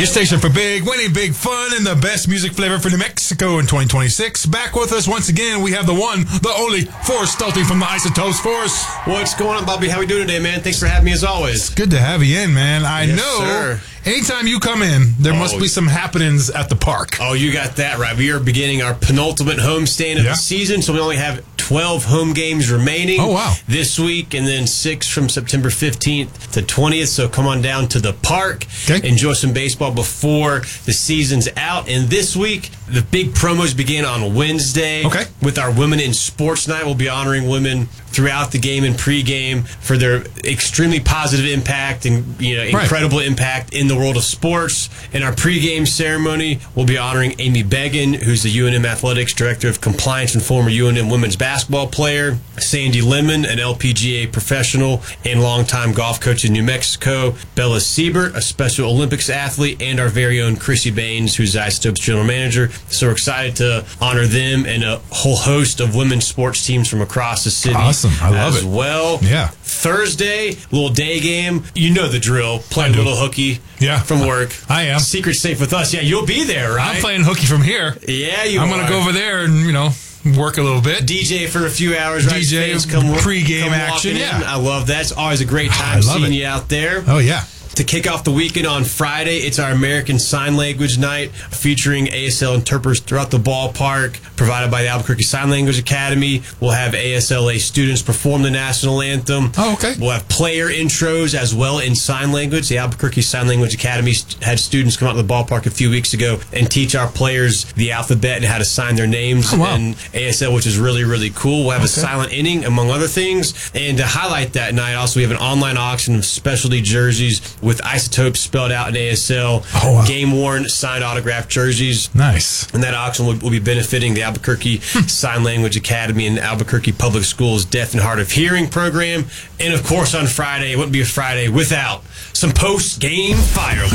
Your station for big, winning, big fun, and the best music flavor for New Mexico in 2026. Back with us once again, we have the one, the only, Forrest Stulting from the Isotopes. Forrest. What's going on, Bobby? How we doing today, man? Thanks for having me as always. Good to have you in, man. I know. Sir. Anytime you come in, there must be some happenings at the park. Oh, you got that right. We are beginning our penultimate homestand of the season, so we only have 12 home games remaining this week, and then 6 from September 15th to 20th. So come on down to the park, enjoy some baseball before the season's out. And this week, the big promos begin on Wednesday with our Women in Sports Night. We'll be honoring women throughout the game and pregame for their extremely positive impact and incredible impact in the world of sports. In our pregame ceremony, we'll be honoring Amy Beggin, who's the UNM Athletics Director of Compliance and former UNM women's basketball player, Sandy Lemon, an LPGA professional and longtime golf coach in New Mexico, Bella Siebert, a Special Olympics athlete, and our very own Chrissy Baines, who's Isotopes General Manager. So we're excited to honor them and a whole host of women's sports teams from across the city. Awesome. I love it. Well, Thursday, little day game. You know the drill. Playing a little hooky from work. I am. Secret safe with us. Yeah, you'll be there, right? I'm playing hooky from here. Yeah, you are. I'm going to go over there and, work a little bit. DJ for a few hours, right? DJ, pre-game action. Yeah. I love that. It's always a great time seeing you out there. Oh, yeah. To kick off the weekend on Friday, it's our American Sign Language Night featuring ASL interpreters throughout the ballpark, provided by the Albuquerque Sign Language Academy. We'll have ASLA students perform the national anthem. Oh, okay. We'll have player intros as well in sign language. The Albuquerque Sign Language Academy had students come out to the ballpark a few weeks ago and teach our players the alphabet and how to sign their names in ASL, which is really, really cool. We'll have a silent inning, among other things. And to highlight that night, also, we have an online auction of specialty jerseys with Isotopes spelled out in ASL, game-worn, signed autographed jerseys. Nice. And that auction will be benefiting the Albuquerque Sign Language Academy and Albuquerque Public Schools Deaf and Hard of Hearing program. And, of course, on Friday, it wouldn't be a Friday without some post-game fireworks.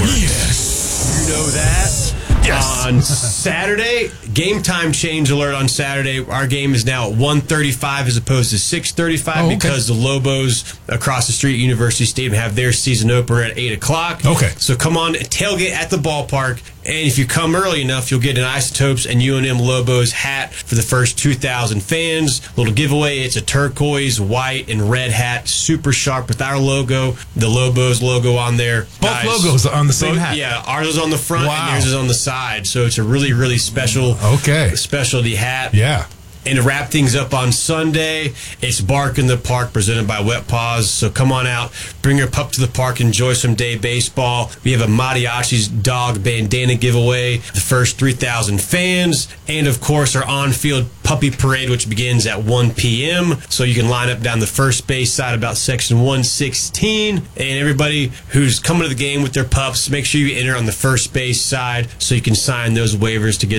Yes. You know that. Yes. On Saturday, game time change alert on Saturday. Our game is now at 1:35 as opposed to 6:35 because the Lobos across the street at University Stadium have their season opener at 8 o'clock. Okay. So come on, tailgate at the ballpark. And if you come early enough, you'll get an Isotopes and UNM Lobos hat for the first 2,000 fans. Little giveaway. It's a turquoise, white, and red hat, super sharp with our logo, the Lobos logo on there. Both logos on the same hat. Yeah, ours is on the front and theirs is on the side. So it's a really, really special specialty hat. Yeah. And to wrap things up on Sunday, it's Bark in the Park presented by Wet Paws. So come on out, bring your pup to the park, enjoy some day baseball. We have a Mariachi's dog bandana giveaway, the first 3,000 fans, and of course our on-field puppy parade, which begins at 1 p.m. So you can line up down the first base side about section 116. And everybody who's coming to the game with their pups, make sure you enter on the first base side so you can sign those waivers to get